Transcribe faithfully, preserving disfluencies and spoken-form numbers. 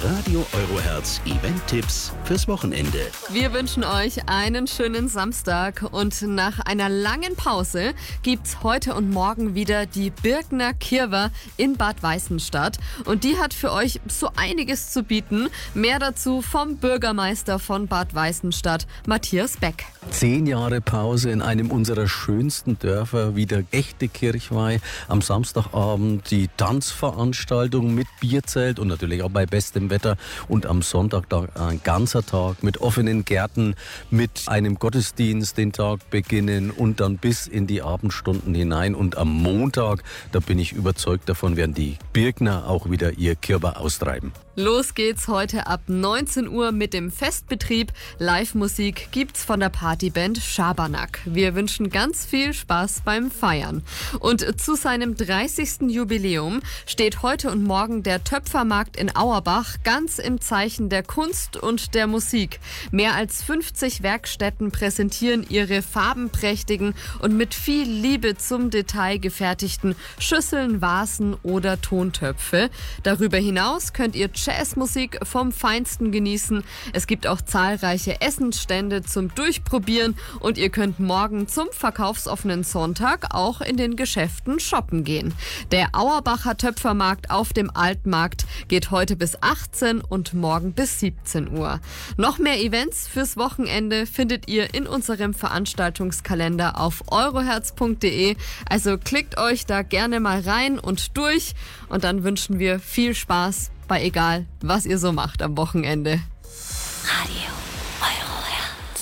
Radio Eurohertz Event-Tipps fürs Wochenende. Wir wünschen euch einen schönen Samstag und nach einer langen Pause gibt's heute und morgen wieder die Birkner Kirwa in Bad Weißenstadt und die hat für euch so einiges zu bieten. Mehr dazu vom Bürgermeister von Bad Weißenstadt, Matthias Beck. Zehn Jahre Pause in einem unserer schönsten Dörfer, wieder echte Kirchweih. Am Samstagabend die Tanzveranstaltung mit Bierzelt und natürlich auch bei bestem Wetter. Und am Sonntag da ein ganzer Tag mit offenen Gärten, mit einem Gottesdienst den Tag beginnen und dann bis in die Abendstunden hinein. Und am Montag, da bin ich überzeugt davon, werden die Birkner auch wieder ihr Kirwa austreiben. Los geht's heute ab neunzehn Uhr mit dem Festbetrieb. Live-Musik gibt's von der Partyband Schabernack. Wir wünschen ganz viel Spaß beim Feiern. Und zu seinem dreißigsten Jubiläum steht heute und morgen der Töpfermarkt in Auerbach ganz im Zeichen der Kunst und der Musik. Mehr als fünfzig Werkstätten präsentieren ihre farbenprächtigen und mit viel Liebe zum Detail gefertigten Schüsseln, Vasen oder Tontöpfe. Darüber hinaus könnt ihr Jazzmusik vom Feinsten genießen. Es gibt auch zahlreiche Essensstände zum Durchprobieren und ihr könnt morgen zum verkaufsoffenen Sonntag auch in den Geschäften shoppen gehen. Der Auerbacher Töpfermarkt auf dem Altmarkt geht heute bis achtzehn und morgen bis siebzehn Uhr. Noch mehr Events fürs Wochenende findet ihr in unserem Veranstaltungskalender auf euroherz punkt de. Also klickt euch da gerne mal rein und durch und dann wünschen wir viel Spaß bei egal, was ihr so macht am Wochenende. Radio